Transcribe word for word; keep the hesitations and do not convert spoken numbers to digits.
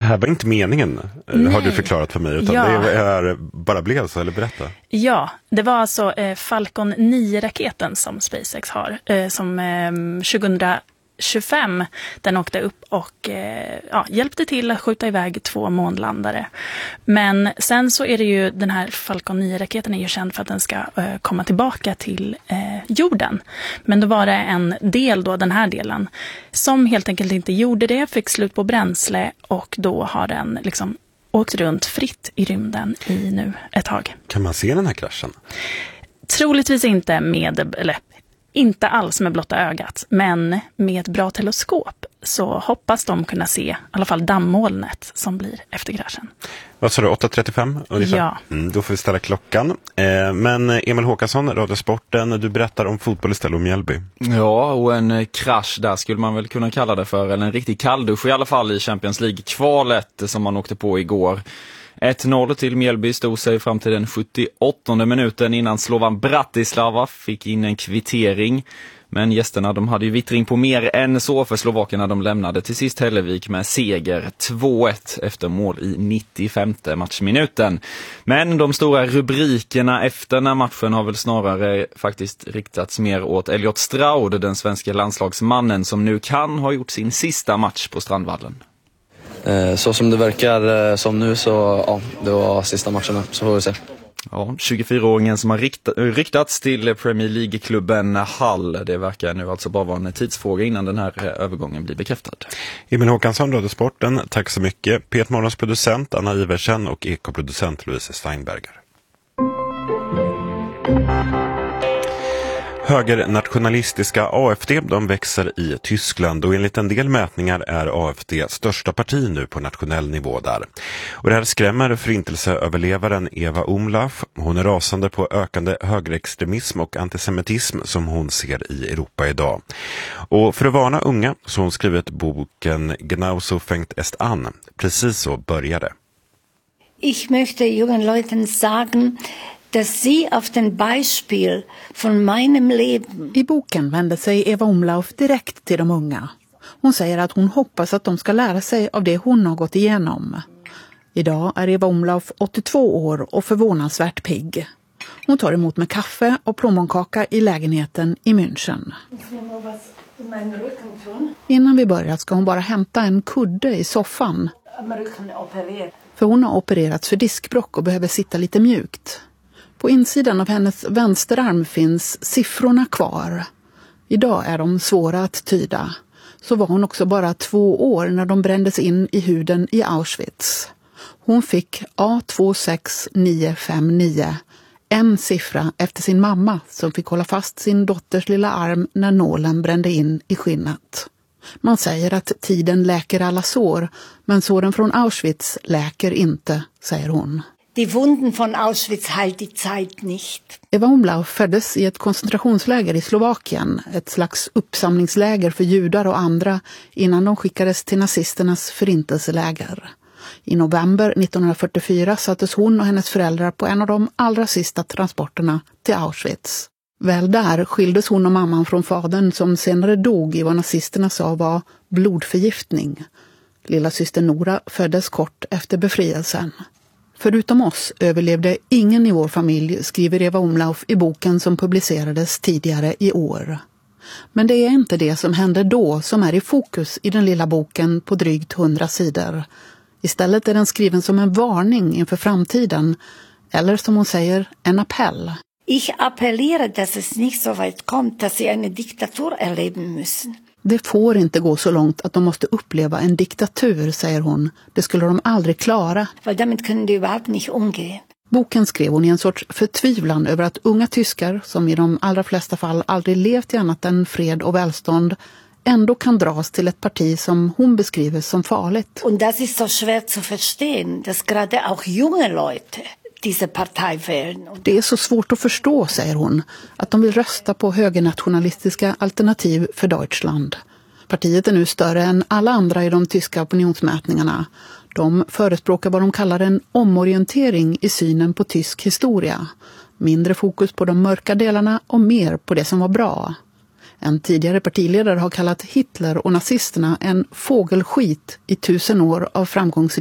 här var inte meningen, Nej. har du förklarat för mig, utan ja. det är bara blev så, eller berätta. Ja, det var alltså eh, Falcon nio-raketen som SpaceX har, eh, som eh, tjugohundratjugofem den åkte upp och eh, ja, hjälpte till att skjuta iväg två månlandare. Men sen så är det ju, den här Falcon nio-raketen är ju känd för att den ska eh, komma tillbaka till eh, jorden. Men då var det en del då, den här delen, som helt enkelt inte gjorde det, fick slut på bränsle och då har den liksom åkt runt fritt i rymden i nu ett tag. Kan man se den här kraschen? Troligtvis inte med, eller inte alls med blotta ögat, men med ett bra teleskop så hoppas de kunna se i alla fall dammolnet som blir efter kraschen. Vad sa du, åtta trettiofem ungefär? Ja. Mm, då får vi ställa klockan. Eh, men Emil Håkansson, Radiosporten, du berättar om fotboll istället, om Mjällby. Ja, och en krasch där skulle man väl kunna kalla det för, eller en riktig kalldusch i alla fall i Champions League-kvalet som man åkte på igår. ett noll till Mjällby stod sig fram till den sjuttioåttonde minuten innan Slovan Bratislava fick in en kvittering. Men gästerna, de hade ju vittring på mer än så, för slovakerna de lämnade till sist Hällevik med seger två ett efter mål i nittiofemte matchminuten. Men de stora rubrikerna efter den här matchen har väl snarare faktiskt riktats mer åt Elliot Stroud, den svenska landslagsmannen som nu kan ha gjort sin sista match på Strandvallen. Så som det verkar som nu så ja, det var sista matchen, så får vi se. Ja, tjugofyraåringen som har riktat, ryktats till Premier League-klubben Hull. Det verkar nu alltså bara vara en tidsfråga innan den här övergången blir bekräftad. Emil Håkansson, Radiosporten, tack så mycket. P ett Morgons producent Anna Iversen och ekoproducent Louise Steinberger. Högernationalistiska A F D, de växer i Tyskland och enligt en del mätningar är A F D största parti nu på nationell nivå där. Och det här skrämmer förintelseöverlevaren Eva Umlauf. Hon är rasande på ökande högerextremism och antisemitism som hon ser i Europa idag. Och för att varna unga så har hon skrivit boken Genauso fängt es an. Precis så började. Ich möchte jungen Leuten sagen, dass sie auf den Beispiel von meinem Leben. I boken vänder sig Eva Umlauf direkt till de unga. Hon säger att hon hoppas att de ska lära sig av det hon har gått igenom. Idag är Eva Umlauf åttiotvå år och förvånansvärt pigg. Hon tar emot med kaffe och plommonkaka i lägenheten i München. Innan vi börjar ska hon bara hämta en kudde i soffan. För hon har opererats för diskbråck och behöver sitta lite mjukt. På insidan av hennes vänsterarm finns siffrorna kvar. Idag är de svåra att tyda. Så var hon också bara två år när de brändes in i huden i Auschwitz. Hon fick A två sex nio fem nio, en siffra efter sin mamma som fick hålla fast sin dotters lilla arm när nålen brände in i skinnet. Man säger att tiden läker alla sår, men såren från Auschwitz läker inte, säger hon. Die Wunden von Auschwitz heilt die Zeit nicht. Eva Umlauf föddes i ett koncentrationsläger i Slovakien, ett slags uppsamlingsläger för judar och andra innan de skickades till nazisternas förintelseläger. I november nittonhundrafyrtiofyra sattes hon och hennes föräldrar på en av de allra sista transporterna till Auschwitz. Väl där skildes hon och mamman från fadern som senare dog i vad nazisterna sa var blodförgiftning. Lilla syster Nora föddes kort efter befrielsen. Förutom oss överlevde ingen i vår familj, skriver Eva Umlauf i boken som publicerades tidigare i år. Men det är inte det som hände då som är i fokus i den lilla boken på drygt hundra sidor. Istället är den skriven som en varning inför framtiden, eller som hon säger, en appell. Ich appelliere, dass es nicht so weit kommt, dass sie eine Diktatur erleben müssen. Det får inte gå så långt att de måste uppleva en diktatur, säger hon. Det skulle de aldrig klara. Weil damit können die überhaupt nicht umgehen. Boken skrev hon i en sorts förtvivlan över att unga tyskar, som i de allra flesta fall aldrig levt i annat än fred och välstånd, ändå kan dras till ett parti som hon beskriver som farligt. Und das ist so schwer zu verstehen, dass gerade auch junge Leute diese Partei wählen. Det är så svårt att förstå, säger hon, att de vill rösta på högernationalistiska alternativ för Deutschland. Partiet är nu större än alla andra i de tyska opinionsmätningarna. De förespråkar vad de kallar en omorientering i synen på tysk historia. Mindre fokus på de mörka delarna och mer på det som var bra. En tidigare partiledare har kallat Hitler och nazisterna en fågelskit i tusen år av framgångsrik